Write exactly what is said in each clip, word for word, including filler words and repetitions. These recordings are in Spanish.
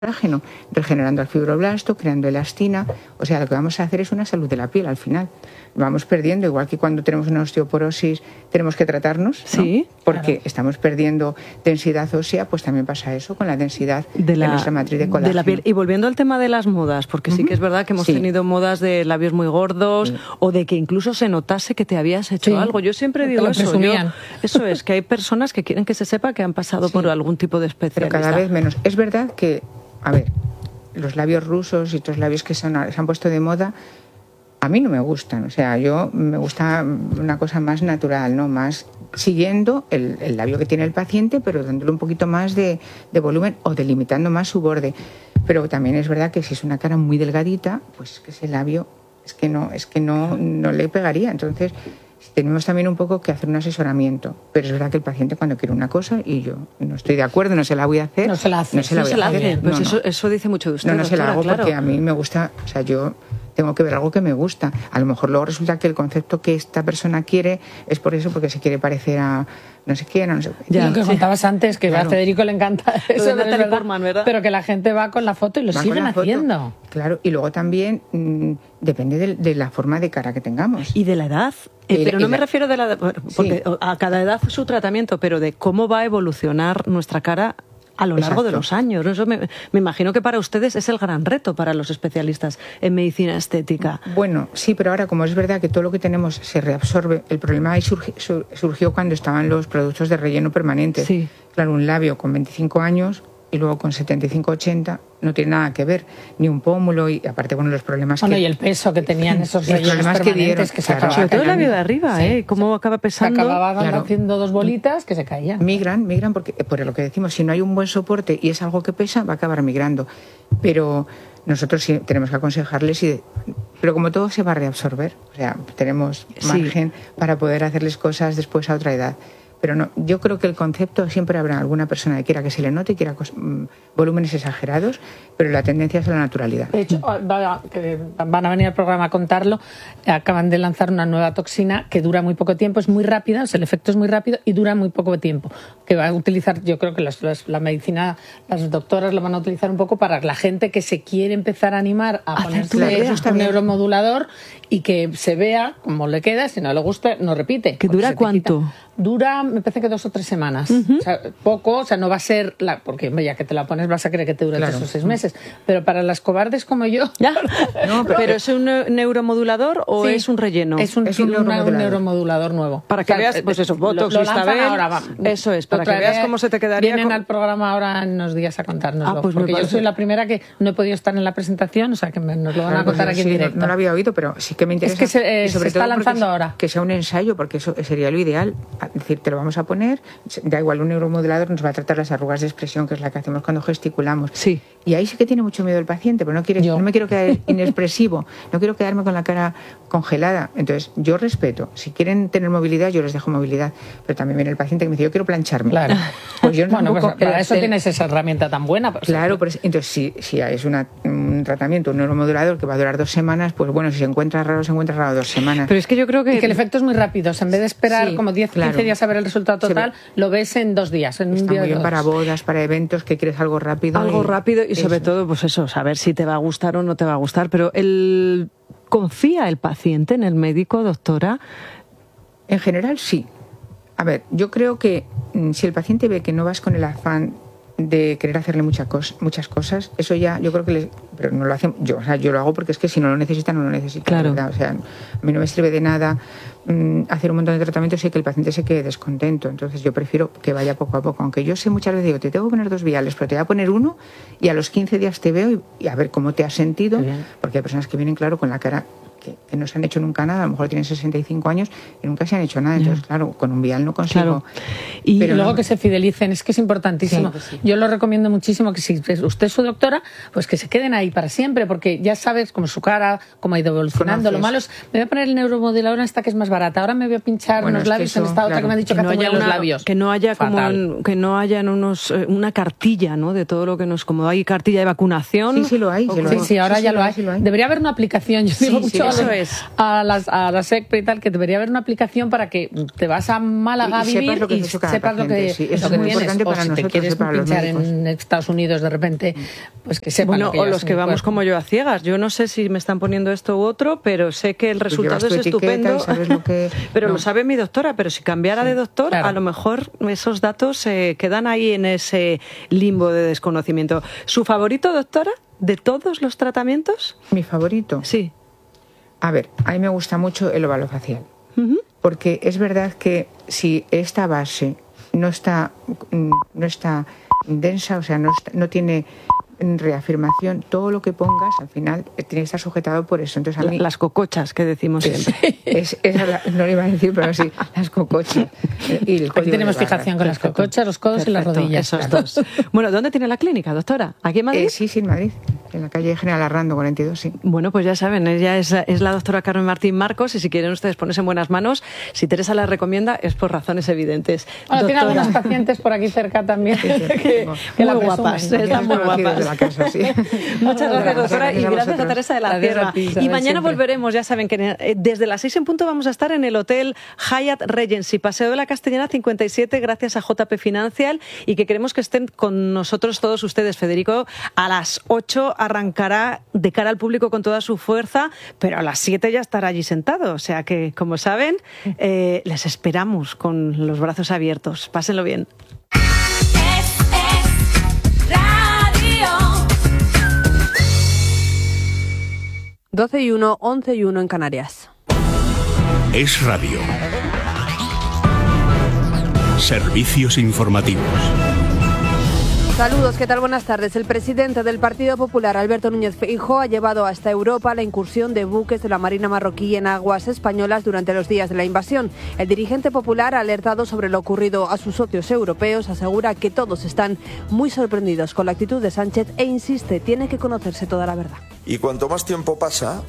colágeno, regenerando el fibroblasto, creando elastina. O sea, lo que vamos a hacer es una salud de la piel al final. Vamos perdiendo, igual que cuando tenemos una osteoporosis tenemos que tratarnos, ¿no? Sí, porque claro. estamos perdiendo densidad ósea, pues también pasa eso con la densidad de, la, de nuestra matriz de colágeno. De la piel. Y volviendo al tema de las modas, porque uh-huh. sí que es verdad que hemos sí. tenido modas de labios muy gordos sí. o de que incluso se notase que te habías hecho sí. algo. Yo siempre digo eso. Yo, eso es, que hay personas que quieren que se sepa que han pasado sí. por algún tipo de especialista. Pero cada vez menos. Es verdad que, a ver, los labios rusos y otros labios que son, se han puesto de moda, a mí no me gustan, o sea, yo me gusta una cosa más natural, ¿no? Más siguiendo el, el labio que tiene el paciente, pero dándole un poquito más de, de volumen o delimitando más su borde. Pero también es verdad que si es una cara muy delgadita, pues que ese labio es que no, es que no, no le pegaría. Entonces tenemos también un poco que hacer un asesoramiento. Pero es verdad que el paciente cuando quiere una cosa y yo no estoy de acuerdo, no se la voy a hacer. No se la hace. No se la, no voy se la a hacer. hace. Pues no, eso, no. eso dice mucho de usted. No, no se la hago claro. porque a mí me gusta, o sea, yo tengo que ver algo que me gusta. A lo mejor luego resulta que el concepto que esta persona quiere es por eso, porque se quiere parecer a no sé quién, no sé qué. Ya, lo que sí. contabas antes, que claro. a Federico le encanta eso, de Natalie Portman, ¿verdad? Pero que la gente va con la foto y lo va siguen haciendo. Claro, y luego también mmm, depende de, de la forma de cara que tengamos. Y de la edad. Eh, y pero la, no me la... refiero de la porque sí. a cada edad su tratamiento, pero de cómo va a evolucionar nuestra cara a lo largo Exacto. de los años. Eso me, me imagino que para ustedes es el gran reto para los especialistas en medicina estética. Bueno, sí, pero ahora como es verdad que todo lo que tenemos se reabsorbe, el problema ahí surgi, sur, surgió cuando estaban los productos de relleno permanente. Sí. Claro, un labio con veinticinco años y luego con setenta y cinco, ochenta no tiene nada que ver, ni un pómulo y aparte bueno los problemas bueno, que... y el peso que tenían esos rellenos permanentes que, dieron, que se claro, sobre todo el labio de arriba, sí. ¿eh? Cómo acaba pesando. Se acababan claro. haciendo dos bolitas que se caían. Migran, migran porque por lo que decimos, si no hay un buen soporte y es algo que pesa, va a acabar migrando. Pero nosotros sí tenemos que aconsejarles y de, pero como todo se va a reabsorber, o sea, tenemos margen sí. para poder hacerles cosas después a otra edad. Pero no, yo creo que el concepto siempre habrá alguna persona que quiera que se le note y quiera cos, mmm, volúmenes exagerados, pero la tendencia es a la naturalidad. De hecho, que van a venir al programa a contarlo, acaban de lanzar una nueva toxina que dura muy poco tiempo, es muy rápida, o sea, el efecto es muy rápido y dura muy poco tiempo, que va a utilizar, yo creo que las, las, la medicina, las doctoras lo van a utilizar un poco para la gente que se quiere empezar a animar a ponerse claro, un neuromodulador y que se vea cómo le queda, si no le gusta, no repite. ¿Que dura cuánto? Dura, me parece que dos o tres semanas. Uh-huh. O sea, poco, o sea, no va a ser, la, porque ya que te la pones vas a creer que te dura claro. tres o seis meses. Pero para las cobardes como yo... ¿Ya? No, pero, ¿pero es un neuromodulador o sí, es un relleno? Es un, es un, neuromodulador. un neuromodulador nuevo. Para que o sea, veas, pues eso, Botox, lo, lo lanzan ahora, va. Eso es, para que veas cómo se te quedaría. Vienen con... al programa ahora en unos días a contárnoslo. Ah, pues porque yo soy la primera que no he podido estar en la presentación, o sea, que me, nos lo van claro, a contar pues aquí sí, en directo. No, no lo había oído, pero sí que me interesa. Es que se, eh, sobre se está lanzando ahora. Que sea un ensayo, porque eso sería lo ideal. Es decir, te lo vamos a poner, da igual, un neuromodulador nos va a tratar las arrugas de expresión, que es la que hacemos cuando gesticulamos. Sí. Y ahí sí que tiene mucho miedo el paciente, pero no, quiere, no me quiero quedar inexpresivo, no quiero quedarme con la cara congelada. Entonces, yo respeto. Si quieren tener movilidad, yo les dejo movilidad. Pero también viene el paciente que me dice, yo quiero plancharme. Claro. Pues yo bueno, pues para eso ten... tienes esa herramienta tan buena. Pues, claro, pues, entonces si, si es una, un tratamiento, un neuromodulador que va a durar dos semanas, pues bueno, si se encuentra raro, se encuentra raro dos semanas. Pero es que yo creo que... Y que el efecto es muy rápido. O sea, en vez de esperar sí, como diez, claro. quince días a ver el resultado total, lo ves en dos días. En Está un día muy bien dos. para bodas, para eventos, que quieres algo rápido. Algo y... rápido y sobre eso. todo, pues eso, saber si te va a gustar o no te va a gustar. Pero el... ¿confía el paciente en el médico, doctora? En general, sí. A ver, yo creo que si el paciente ve que no vas con el afán de querer hacerle mucha cos, muchas cosas, eso ya, yo creo que les, pero no lo hacen, yo, o sea, yo lo hago porque es que si no lo necesita, no lo necesita. Claro. ¿Verdad? O sea, a mí no me sirve de nada mmm, hacer un montón de tratamientos y que el paciente se quede descontento. Entonces yo prefiero que vaya poco a poco, aunque yo sé muchas veces digo, te tengo que poner dos viales, pero te voy a poner uno y a los quince días te veo y, y a ver cómo te has sentido, porque hay personas que vienen, claro, con la cara que, que no se han hecho nunca nada, a lo mejor tienen sesenta y cinco años y nunca se han hecho nada, entonces claro, con un vial no consigo. Claro. Y pero luego no... que se fidelicen, es que es importantísimo. Sí, sí. Yo lo recomiendo muchísimo, que si usted es su doctora, pues que se queden ahí para siempre, porque ya sabes cómo su cara, cómo ha ido evolucionando. Conoces. Lo malo es, me voy a poner el neuromodulador en esta que es más barata, ahora me voy a pinchar bueno, unos labios es que eso, en esta otra claro. que me han dicho que, que no haya una, los labios. Que no haya como en, que no haya en unos, eh, una cartilla, ¿no? De todo lo que nos, como hay cartilla de vacunación. Sí, sí lo hay. Sí, sí, lo sí, hay. sí ahora sí, ya sí, lo hay. Sí, lo hay. Debería haber una aplicación, yo sí, digo sí, mucho, eso es. A las a la SECPRE y tal, que debería haber una aplicación para que te vas a Málaga y, a vivir sepas lo que y sepas lo que, sí, eso lo que es muy tienes. Importante o para si nosotros, te quieres para pinchar en Estados Unidos de repente, pues que sepan bueno, lo que o los que vamos cuerpo. como yo a ciegas. Yo no sé si me están poniendo esto u otro, pero sé que el resultado es estupendo. Sabes lo que... pero no. lo sabe mi doctora, pero si cambiara sí, de doctor, claro. a lo mejor esos datos se eh, quedan ahí en ese limbo de desconocimiento. ¿Su favorito, doctora, de todos los tratamientos? ¿Mi favorito? Sí. A ver, a mí me gusta mucho el ovalofacial. Uh-huh. Porque es verdad que si esta base no está, no está densa, o sea, no, está, no tiene reafirmación, todo lo que pongas al final tiene que estar sujetado por eso. Entonces, a mí, las cocochas que decimos siempre. Es, es, es, no lo iba a decir, pero sí, las cocochas. Y el Aquí tenemos fijación con Perfecto. Las cocochas, los codos Perfecto. Y las rodillas. Esos claro. dos. Bueno, ¿dónde tiene la clínica, doctora? ¿Aquí en Madrid? Eh, sí, sí, en Madrid. En la calle General Arrando, cuarenta y dos, sí. Bueno, pues ya saben, ella es, es la doctora Carmen Martín Marcos y si quieren ustedes ponerse en buenas manos, si Teresa la recomienda es por razones evidentes. Bueno, tiene algunos pacientes por aquí cerca también sí, sí. que, que muy guapas, están muy guapas. De la casa, sí. Muchas gracias, doctora, y gracias a Teresa de la Cierva. Y mañana volveremos, ya saben que desde las seis en punto vamos a estar en el Hotel Hyatt Regency, Paseo de la Castellana cincuenta y siete, gracias a J P Financial, y que queremos que estén con nosotros todos ustedes. Federico a las ocho arrancará de cara al público con toda su fuerza, pero a las siete ya estará allí sentado. O sea que, como saben, eh, les esperamos con los brazos abiertos. Pásenlo bien. doce y uno, once y uno en Canarias. Es radio. Servicios informativos. Saludos, ¿qué tal? Buenas tardes. El presidente del Partido Popular, Alberto Núñez Feijóo, ha llevado hasta Europa la incursión de buques de la Marina marroquí en aguas españolas durante los días de la invasión. El dirigente popular ha alertado sobre lo ocurrido a sus socios europeos, asegura que todos están muy sorprendidos con la actitud de Sánchez e insiste, tiene que conocerse toda la verdad. Y cuanto más tiempo pasa,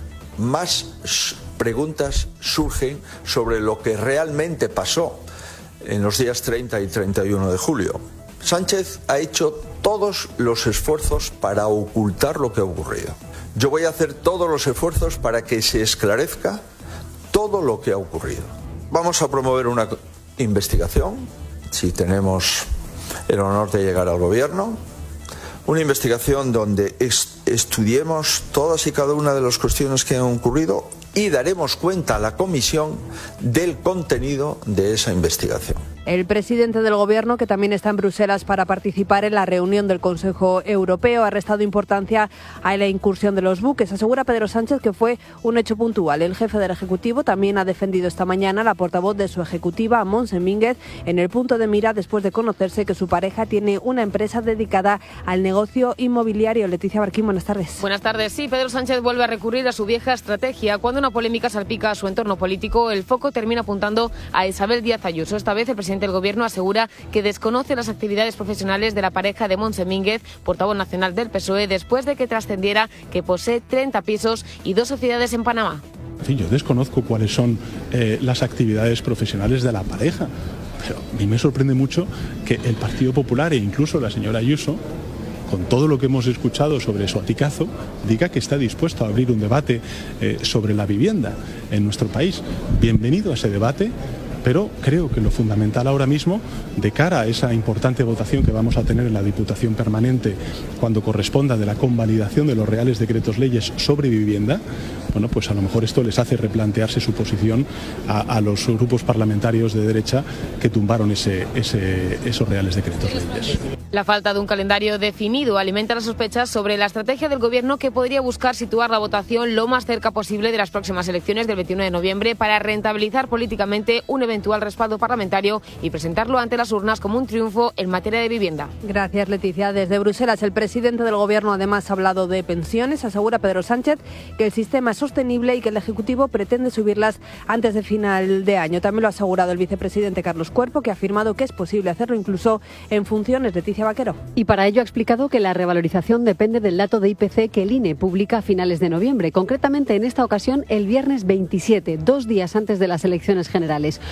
más preguntas surgen sobre lo que realmente pasó en los días treinta y treinta y uno de julio. Sánchez ha hecho todos los esfuerzos para ocultar lo que ha ocurrido. Yo voy a hacer todos los esfuerzos para que se esclarezca todo lo que ha ocurrido. Vamos a promover una investigación, si tenemos el honor de llegar al gobierno, una investigación donde est- estudiemos todas y cada una de las cuestiones que han ocurrido y daremos cuenta a la comisión del contenido de esa investigación. El presidente del Gobierno, que también está en Bruselas para participar en la reunión del Consejo Europeo, ha restado importancia a la incursión de los buques. Asegura Pedro Sánchez que fue un hecho puntual. El jefe del Ejecutivo también ha defendido esta mañana a la portavoz de su ejecutiva, Montse Mínguez, en el punto de mira después de conocerse que su pareja tiene una empresa dedicada al negocio inmobiliario. Leticia Barquín, buenas tardes. Buenas tardes. Sí, Pedro Sánchez vuelve a recurrir a su vieja estrategia. Cuando una polémica salpica a su entorno político, el foco termina apuntando a Isabel Díaz Ayuso. Esta vez el presidente del Gobierno asegura que desconoce las actividades profesionales de la pareja de Montse Mínguez, portavoz nacional del P S O E, después de que trascendiera que posee treinta pisos y dos sociedades en Panamá. En fin, yo desconozco cuáles son eh, las actividades profesionales de la pareja, pero a mí me sorprende mucho que el Partido Popular e incluso la señora Ayuso, con todo lo que hemos escuchado sobre su aticazo, diga que está dispuesto a abrir un debate eh, sobre la vivienda en nuestro país. Bienvenido a ese debate, pero creo que lo fundamental ahora mismo, de cara a esa importante votación que vamos a tener en la Diputación Permanente cuando corresponda de la convalidación de los reales decretos leyes sobre vivienda, bueno, pues a lo mejor esto les hace replantearse su posición a, a los grupos parlamentarios de derecha que tumbaron ese, ese, esos reales decretos leyes. La falta de un calendario definido alimenta las sospechas sobre la estrategia del Gobierno, que podría buscar situar la votación lo más cerca posible de las próximas elecciones del veintiuno de noviembre para rentabilizar políticamente un eventual respaldo parlamentario y presentarlo ante las urnas como un triunfo en materia de vivienda. Gracias, Leticia. Desde Bruselas, el presidente del Gobierno además ha hablado de pensiones. Asegura Pedro Sánchez que el sistema es sostenible y que el Ejecutivo pretende subirlas antes de final de año. También lo ha asegurado el vicepresidente Carlos Cuerpo, que ha afirmado que es posible hacerlo incluso en funciones. Leticia Vaquero. Y para ello ha explicado que la revalorización depende del dato de I P C que el I N E publica a finales de noviembre, concretamente en esta ocasión el viernes veintisiete, dos días antes de las elecciones generales.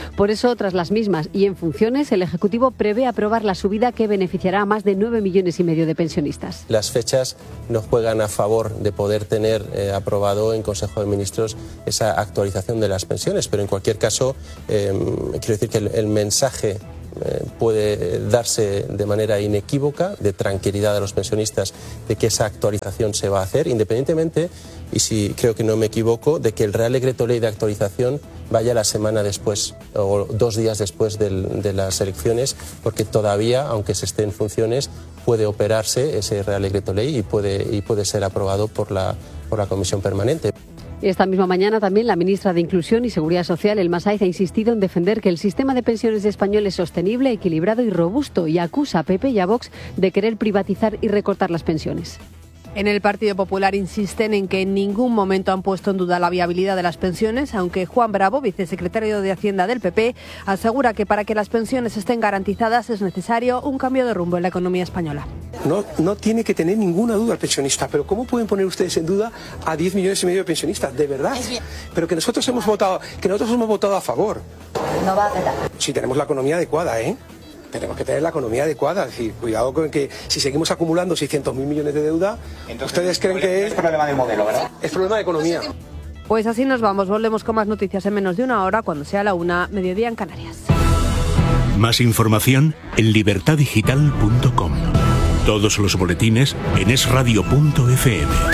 Por eso, tras las mismas y en funciones, el Ejecutivo prevé aprobar la subida que beneficiará a más de nueve millones y medio de pensionistas. Las fechas nos juegan a favor de poder tener eh, aprobado en Consejo de Ministros esa actualización de las pensiones, pero en cualquier caso, eh, quiero decir que el, el mensaje Eh, puede darse de manera inequívoca, de tranquilidad a los pensionistas, de que esa actualización se va a hacer, independientemente, y si creo que no me equivoco, de que el Real Decreto Ley de actualización vaya la semana después o dos días después del, de las elecciones, porque todavía, aunque se esté en funciones, puede operarse ese Real Decreto Ley y puede, y puede ser aprobado por la, por la Comisión Permanente. Esta misma mañana también la ministra de Inclusión y Seguridad Social, Elma Sáiz, ha insistido en defender que el sistema de pensiones español es sostenible, equilibrado y robusto y acusa a P P y a Vox de querer privatizar y recortar las pensiones. En el Partido Popular insisten en que en ningún momento han puesto en duda la viabilidad de las pensiones, aunque Juan Bravo, vicesecretario de Hacienda del P P, asegura que para que las pensiones estén garantizadas es necesario un cambio de rumbo en la economía española. No, no tiene que tener ninguna duda el pensionista, pero ¿cómo pueden poner ustedes en duda a diez millones y medio de pensionistas? De verdad. Pero que nosotros hemos votado, que nosotros hemos votado a favor. No va a quedar. Si tenemos la economía adecuada, ¿eh? Tenemos que tener la economía adecuada, es decir, cuidado con que si seguimos acumulando seiscientos mil millones de deuda, entonces, ¿ustedes creen que es problema de modelo, verdad? Es problema de economía. Pues así nos vamos, volvemos con más noticias en menos de una hora, cuando sea la una, mediodía en Canarias. Más información en libertad digital punto com. Todos los boletines en es radio punto efe eme.